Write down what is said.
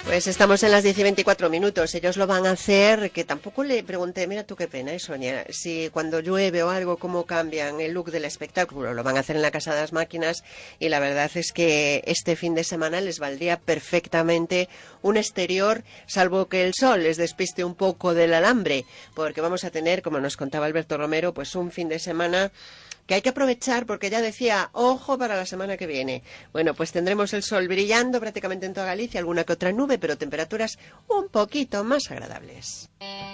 Pues estamos en las 10:24. Ellos lo van a hacer, que tampoco le pregunté, mira tú qué pena, Sonia, si cuando llueve o algo, cómo cambian el look del espectáculo. Lo van a hacer en la Casa de las Máquinas y la verdad es que este fin de semana les valdría perfectamente un exterior, salvo que el sol les despiste un poco del alambre, porque vamos a tener, como nos contaba Alberto Romero, pues un fin de semana que hay que aprovechar, porque ya decía, ojo para la semana que viene. Bueno, pues tendremos el sol brillando prácticamente en toda Galicia, alguna que otra nube, pero temperaturas un poquito más agradables.